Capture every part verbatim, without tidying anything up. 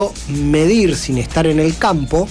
medir sin estar en el campo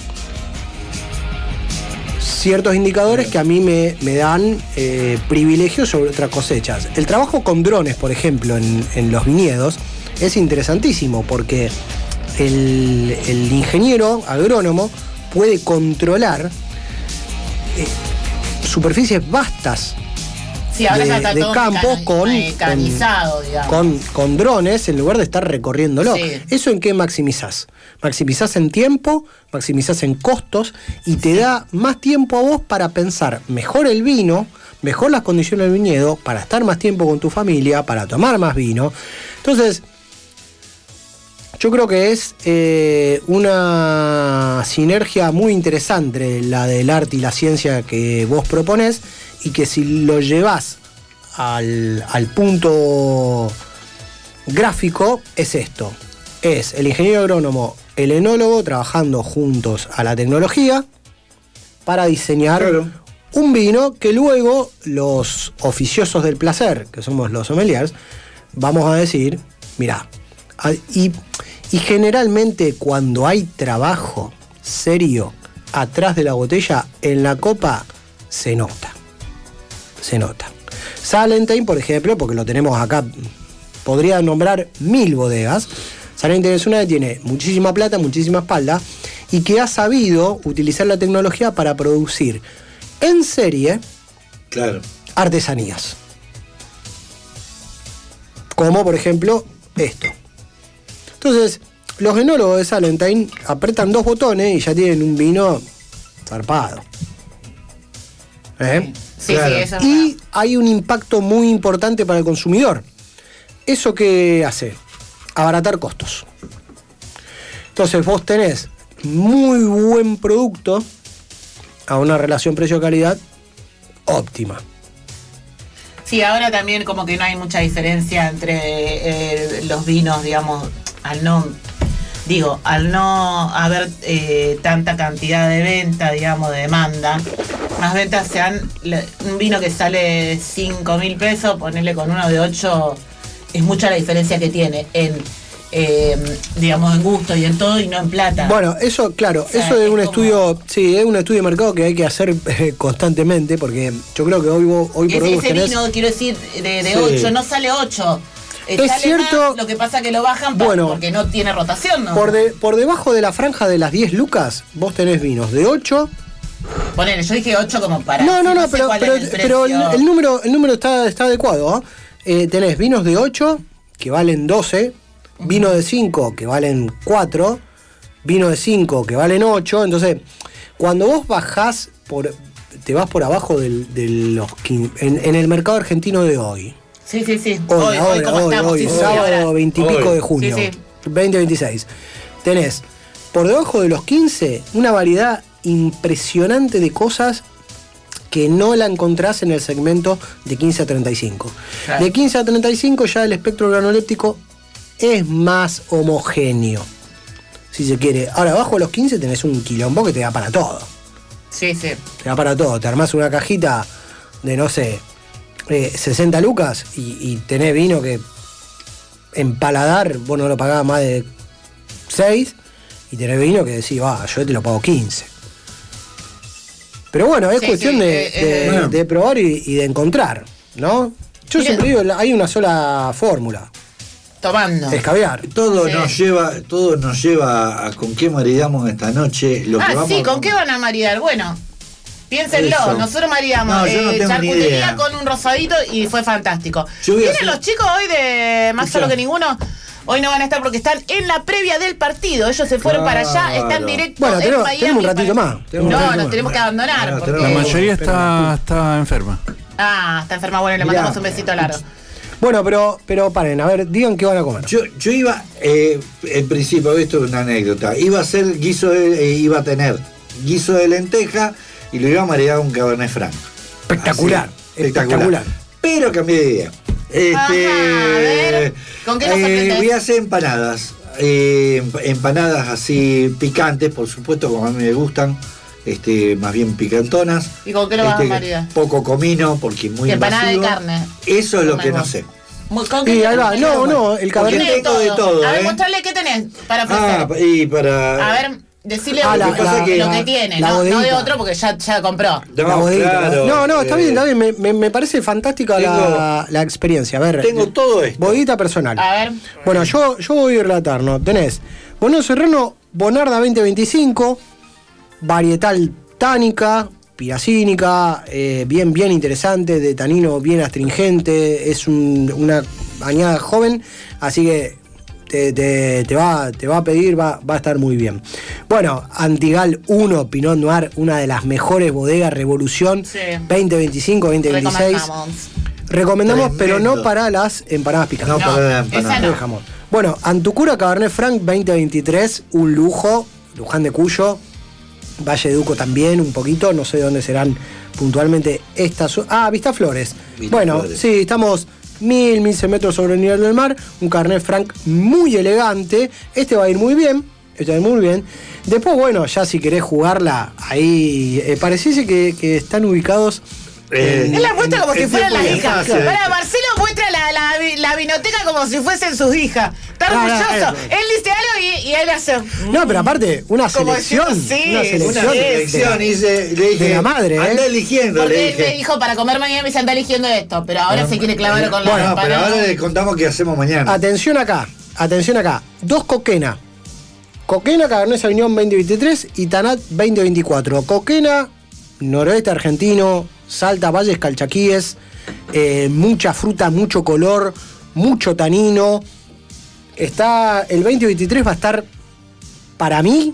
ciertos indicadores que a mí me, me dan eh, privilegios sobre otras cosechas. El trabajo con drones, por ejemplo, en, en los viñedos es interesantísimo porque el, el ingeniero agrónomo puede controlar eh, superficies vastas sí, ahora de, ya está de todo campos mecani- con, mecanizado, con, digamos. con, con drones en lugar de estar recorriéndolo. Sí. ¿Eso en qué maximizás? Maximizás en tiempo, maximizás en costos y te da más tiempo a vos para pensar mejor el vino, mejor las condiciones del viñedo, para estar más tiempo con tu familia, para tomar más vino. Entonces, yo creo que es eh, una sinergia muy interesante la del arte y la ciencia que vos proponés y que si lo llevás al, al punto gráfico es esto. Es el ingeniero agrónomo, el enólogo trabajando juntos a la tecnología para diseñar claro. un vino que luego los oficiosos del placer, que somos los sommeliers, vamos a decir, mirá, y, y generalmente cuando hay trabajo serio atrás de la botella, en la copa se nota, se nota. Salentine, por ejemplo, porque lo tenemos acá, podría nombrar mil bodegas. Salentine es una que tiene muchísima plata, muchísima espalda y que ha sabido utilizar la tecnología para producir en serie claro. artesanías. Como por ejemplo esto. Entonces, los enólogos de Salentine apretan dos botones y ya tienen un vino zarpado. ¿Eh? Sí, claro. sí, eso es Y verdad. hay un impacto muy importante para el consumidor. ¿Eso qué hace? Abaratar costos. Entonces vos tenés muy buen producto a una relación precio-calidad óptima. Sí, ahora también como que no hay mucha diferencia entre eh, los vinos, digamos, al no, digo, al no haber eh, tanta cantidad de venta, digamos, de demanda, más ventas se han, un vino que sale cinco mil pesos, ponerle con uno de ocho, es mucha la diferencia que tiene en, eh, digamos, en gusto y en todo y no en plata. Bueno, eso, claro, O sea, eso es, es un como... estudio, sí, es un estudio de mercado que hay que hacer eh, constantemente, porque yo creo que hoy, hoy por ese, hoy ese tenés... vino, quiero decir, de, de Sí. ocho, no sale ocho. Eh, Es sale cierto- más, lo que pasa que lo bajan pa- Bueno, porque no tiene rotación, ¿no? Por, de, por debajo de la franja de las diez lucas, vos tenés vinos de ocho. Ponele, yo dije ocho como para... No, no, no, sé pero, cuál pero, es el pero el, precio. el número, el número está, está adecuado. ¿eh? Eh, tenés vinos de ocho, que valen doce, vino de cinco, que valen cuatro, vino de cinco, que valen ocho. Entonces, cuando vos bajás, por, te vas por abajo del, de los quince, en, en el mercado argentino de hoy. Sí, sí, sí. Hoy, hoy, ahora, hoy, ¿cómo hoy, estamos? hoy, Sí, sí, sábado ahora. veintipico Hoy. de junio, Sí, sí. veinte veintiséis. Tenés por debajo de los quince una variedad impresionante de cosas que no la encontrás en el segmento de quince a treinta y cinco. Claro. De quince a treinta y cinco ya el espectro organoléptico es más homogéneo, si se quiere. Ahora, abajo de los quince tenés un quilombo que te da para todo. Sí, sí. Te da para todo. Te armás una cajita de, no sé, eh, sesenta lucas y, y tenés vino que en paladar vos no lo pagás más de seis y tenés vino que decís, va, yo te lo pago quince. Pero bueno, es Sí, cuestión sí, de, eh, eh, de- bueno. de probar y, y de encontrar, ¿no? Yo Mira. siempre digo, hay una sola fórmula, Tomando. es caviar. Todo Sí. nos lleva, todo nos lleva a con qué maridamos esta noche. Lo que Ah, vamos sí, a- ¿con qué van a maridar? Bueno, piénsenlo, Eso. nosotros maridamos No, yo no eh, tengo ni charcutería idea. con un rosadito y fue fantástico. Yo voy a ¿Vienen hacer- los chicos hoy de Más Escucha. Solo que Ninguno? Hoy no van a estar porque están en la previa del partido. Ellos se fueron para allá, Claro. están directo Bueno, en tenemos- Miami. tenemos un ratito para- más, tenemos un No, ratito nos más. tenemos que abandonar. Bueno, porque... tenemos- La mayoría pero- está, está enferma. Ah, está enferma. Bueno, le Mirá. mandamos un besito largo. Bueno, pero, pero paren, a ver, digan qué van a comer. Yo, yo iba, eh, en principio, esto es una anécdota, iba a hacer guiso, de, eh, iba a tener guiso de lenteja y lo iba a maridar con Cabernet Franc. Espectacular, Así, espectacular. Pero cambié de idea. Este, Ajá, a ver, ¿con qué nos eh, sorprendes? voy a hacer empanadas. Eh, emp- empanadas así picantes, por supuesto, como a mí me gustan. Este, más bien picantonas. ¿Y con qué lo vas a Este, maridar? Poco comino, porque es muy Y empanada de invasivo. carne. Eso es lo Como que el no vos. sé. Mu- ¿Con Y qué ahí va. tenés? No, no, el Porque Cabernet. tengo de todo, A ver, ¿eh? mostrarle qué tenés para ofrecer. Ah, y para. A ver, decirle Ah, la- lo, que, la- lo que la- tiene, la no, no de bodeguita. otro porque ya, ya compró. No, La bodeguita, claro, no, no, está eh, bien, está bien. Me, me, me parece fantástica tengo- la, la experiencia. A ver. Tengo todo esto. Bodeguita personal. A ver. Bueno, yo, yo voy a relatar, ¿no? Tenés Bonero Serrano, Bonarda veinte veinticinco, varietal tánica, piracínica, eh, bien, bien interesante, de tanino bien astringente, es un- una añada joven, así que te, te- te va, te va a pedir, va, va a estar muy bien. Bueno, Antigal uno, Pinot Noir, una de las mejores bodegas, Revolución, Sí. veinte veinticinco, veinte veintiséis. Recomendamos. Recomendamos, pero Tremendo. no para las empanadas picantes. No, No, para la esa empanada. no. El jamón. Bueno, Antucura Cabernet Franc veinte veintitrés, un lujo. Luján de Cuyo, Valle de Duco también, un poquito. No sé de dónde serán puntualmente estas. Ah, Vistaflores. Vista Bueno, Flores. sí, estamos mil, mil cien metros sobre el nivel del mar. Un Cabernet Franc muy elegante. Este va a ir muy bien. Este va a ir muy bien. Después, bueno, ya si querés jugarla, ahí eh, pareciese que, que están ubicados. Eh, en- Él la muestra como si Es fueran las muy hijas. fácil. Ahora Marcelo muestra la, la, la vinoteca como si fuesen sus hijas. Está Ah, orgulloso. eso. Él dice algo y, y él hace. No, pero aparte, una Como selección. diciendo, sí, una una selección. Una de- selección, hice, le dije. de la madre, ¿eh? Anda eligiendo, Porque le él me dije. dijo para comer mañana me se anda eligiendo esto, pero ahora se quiere clavar con la Bueno, pero empanada. ahora les contamos qué hacemos mañana. Atención acá, atención acá. Dos Coquena. Coquena, Cabernet Sauvignon veinte veintitrés y Tanat veinte veinticuatro. Coquena, noroeste argentino, Salta, Valles, Calchaquíes. eh, mucha fruta, mucho color, mucho tanino. Está, el veinte veintitrés va a estar, para mí,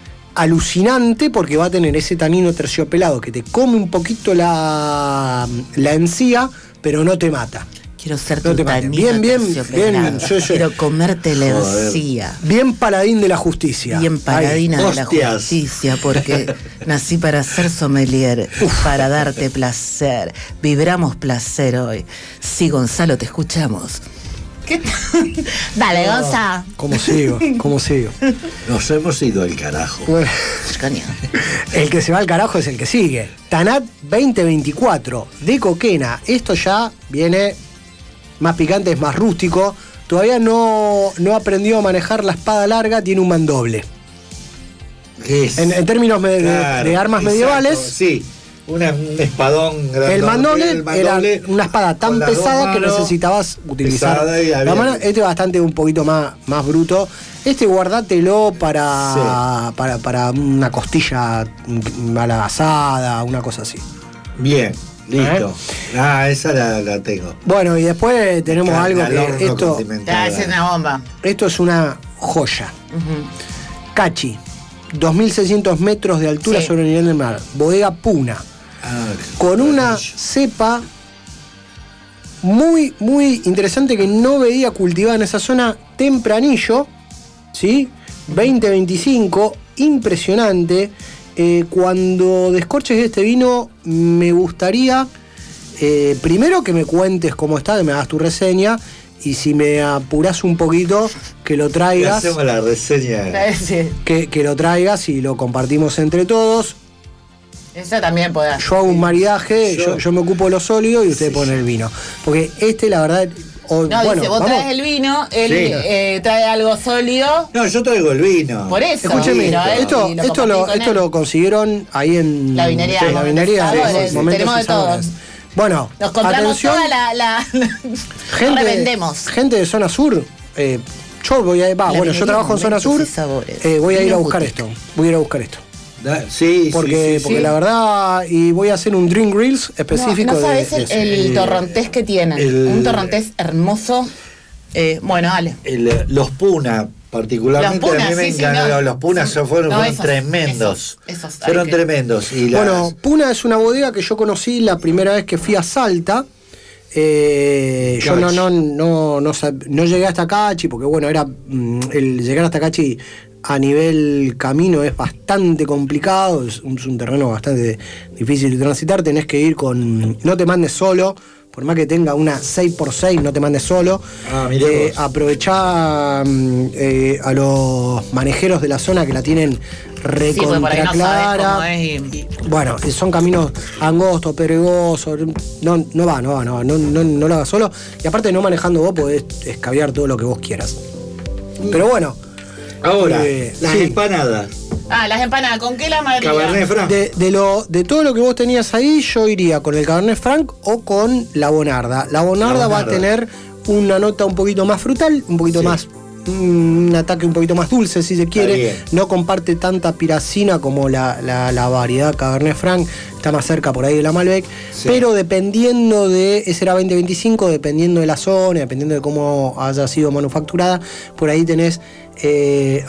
alucinante porque va a tener ese tanino terciopelado que te come un poquito la, la encía, pero no te mata. Quiero ser No tu te mates. tanino Bien, bien, terciopelado. bien, sí, sí. Quiero comerte la Joder. encía. Bien paladín de la justicia. Bien paladina Ay, de la hostias. justicia, porque nací para ser sommelier, para darte placer. Vibramos placer hoy. Sí, Gonzalo, te escuchamos. ¿Qué t- Dale, Gonza. Ay, ¿Cómo sigo? ¿Cómo sigo? Nos hemos ido al carajo. Bueno, Coño. el que se va al carajo es el que sigue. Tanat veinte veinticuatro de Coquena. Esto ya viene más picante, es más rústico. Todavía no, no aprendió a manejar la espada larga, tiene un mandoble. ¿Qué es? En, en términos me- de- Claro, de, armas exacto, medievales, Sí, una- un espadón grande. el mandoble, era una espada tan pesada que necesitabas utilizar pesada y la había- mano. Este bastante un poquito más, más bruto. Este guardátelo para, para, para una costilla mala asada, una cosa así. Bien, listo. ¿Eh? Ah, esa la, la tengo. Bueno, y después tenemos Carne algo al horno que esto, condimentada. Ya, esa es una bomba. esto es una joya. Cachi, dos mil seiscientos metros de altura Sí. sobre el nivel del mar. Bodega Puna. Ah, Con una maravilla. cepa muy, muy interesante que no veía cultivada en esa zona, Tempranillo, ¿sí? veinte veinticinco, impresionante. Eh, cuando descorches este vino, me gustaría eh, primero que me cuentes cómo está, que me hagas tu reseña, y si me apurás un poquito, que lo Y traigas, hacemos la reseña. Sí. que, que lo traigas y lo compartimos entre todos. Esa también puede Yo hago un maridaje, Yo- yo, yo me ocupo de lo sólido y ustedes Sí. ponen el vino. Porque este, la verdad, o- No, bueno, dice, vos vamos. traes el vino, él Sí. eh, trae algo sólido. No, yo traigo el vino. Por eso. Escúcheme, Pero, eh, esto, y lo esto, lo, compartís con esto él. lo consiguieron ahí en La vinería, en la vinería, Momentos y en Sabores, Momentos tenemos y de todo. Sabores. Bueno, Nos compramos atención, toda la. la, la gente, revendemos. gente de zona sur. eh, yo voy a, va, La bueno, yo vinería trabajo en zona Momentos sur. y Sabores. eh, voy a ir a Vino buscar Guti. esto. Voy a ir a buscar esto. Da- sí, Porque, sí, sí, porque sí. la verdad, y voy a hacer un drink reels específico no, no de, sabes de el, eso. el Eh, torrontés que tienen. el- Un torrontés hermoso. Eh, bueno, dale. El- los Puna, particularmente, Los Puna, a mí me sí, sí, encantaron. no. los Puna Sí. fueron, No, fueron esos, tremendos. esos, esos, fueron hay que- tremendos. Y las- Bueno, Puna es una bodega que yo conocí la primera vez que fui a Salta. Eh, yo no, no, no, no, sab- no llegué hasta Cachi, porque bueno, era mm, el llegar hasta Cachi a nivel camino es bastante complicado, es un, es un terreno bastante difícil de transitar, tenés que ir con, no te mandes solo, por más que tenga una seis por seis, no te mandes solo. Ah, mirá eh, vos. aprovechá eh, a los manejeros de la zona que la tienen Sí, porque por ahí recontra no sabés clara. cómo es y- Bueno, son caminos angostos, pedregosos, no, no va, no va, no va, no, no, no lo hagas solo. Y aparte no manejando vos podés escabiar todo lo que vos quieras. Pero bueno. Ahora, eh, las sí. empanadas. Ah, las empanadas, ¿con qué la mayoría? Cabernet Franc. De, de lo, de todo lo que vos tenías ahí, yo iría con el Cabernet Franc o con la Bonarda. La Bonarda, La va a Bonarda. tener una nota un poquito más frutal, un poquito Sí. más, mm, un ataque un poquito más dulce si se quiere. bien. No comparte tanta piracina como la, la- la variedad Cabernet Franc, está más cerca por ahí de la Malbec. Sí. Pero dependiendo de, ese era veinte veinticinco, dependiendo de la zona, dependiendo de cómo haya sido manufacturada, por ahí tenés eh,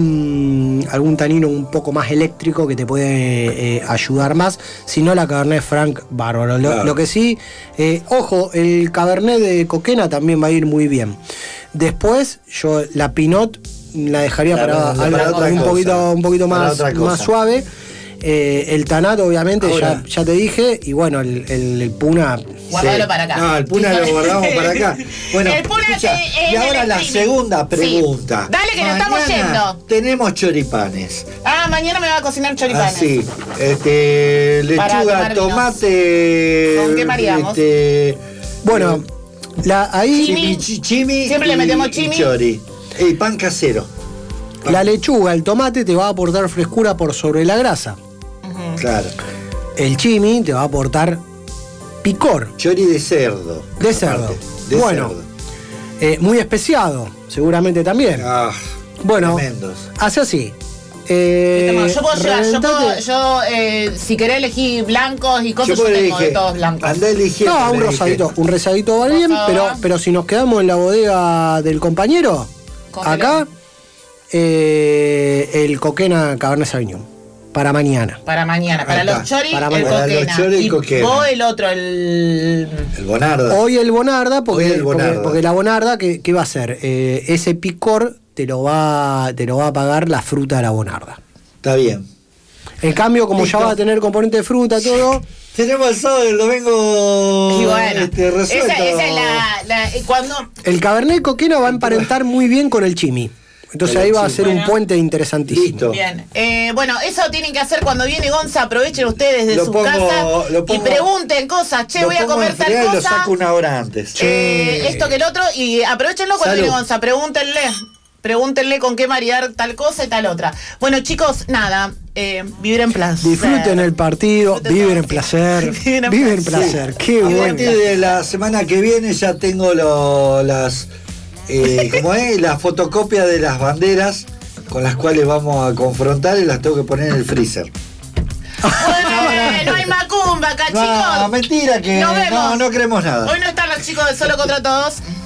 algún, algún tanino un poco más eléctrico que te puede eh, ayudar más. Si no, la Cabernet Franc, bárbaro. Lo, Claro. lo que sí, eh, ojo, el Cabernet de Coquena también va a ir muy bien. Después, yo la Pinot la dejaría Claro, para para algo otra un cosa. poquito, un poquito Para más, otra cosa. más suave. Eh, el Tanat, obviamente, Ahora. ya, ya te dije. Y bueno, el, el, el Puna. Guardalo Sí. para acá. No, el Puna lo guardamos para acá. Bueno, El Puna escucha, que es y ahora el la streaming. segunda Sí. pregunta. Dale, que nos estamos Mañana yendo. Tenemos choripanes. Ah, mañana me va a cocinar choripanes. Así, este, Para lechuga, tomar vinos. tomate. ¿Con qué mareamos? Este, Bueno, la, ahí. Chimi. Chimi, chimi Siempre le y- metemos y chimi. chori. Y pan casero. La lechuga, el tomate te va a aportar frescura por sobre la grasa. Ujú. Claro. El chimi te va a aportar picor, Chori de cerdo. de cerdo. aparte, de Bueno, cerdo. eh, muy especiado, seguramente también. Ah, Bueno, tremendos. hace así. Eh, Yo puedo llevar, yo puedo, reventate- yo, eh, si querés elegir blancos y cosas, yo, pues le tengo de dije, todos blancos. andá eligiendo. No, un le dije. rosadito, un rosadito va bien, Rosado. pero, pero si nos quedamos en la bodega del compañero, Cógelo. acá, eh, el Coquena Cabernet Sauvignon. Para mañana. Para mañana, para Ahí está. los choris, Para el mañana. Para los coquena. choris, el y coquena. vos el otro, el... El Bonarda. Hoy el Bonarda, porque, Hoy el Bonarda. porque, porque la Bonarda, ¿qué, qué va a hacer? Eh, ese picor te lo, va, te lo va a pagar la fruta de la Bonarda. Está bien. En cambio, como Listo. ya va a tener componente de fruta, todo, Tenemos el sábado y el domingo Y bueno, este, resuelto. esa, esa es la, la- eh, cuando... el Cabernet Coquena va a emparentar muy bien con el chimi. Entonces El ahí va a chimi. ser un Bueno. puente interesantísimo. Listo. Bien, eh, bueno, eso tienen que hacer cuando viene Gonza, aprovechen ustedes de Lo su pongo- casa lo y pongo- pregunten cosas, che, Lo voy a pongo comer en tal frío y lo cosa, saco una hora antes. eh, esto que el otro, y aprovechenlo cuando Salud. viene Gonza, pregúntenle, pregúntenle con qué maridar tal cosa y tal otra. Bueno, chicos, nada, eh, vivir en placer. Disfruten el partido, Disfruten viven todo, en sí. placer, Viven en viven en placer. placer. Qué Y a bueno. partir de la semana que viene ya tengo lo- las eh, ¿cómo es? La fotocopia de las banderas con las cuales vamos a confrontar y las tengo que poner en el freezer. Bueno, no hay macumba acá, No, chicos. mentira que Nos vemos. no, no creemos nada. Hoy no están los chicos de Solo Contra Todos.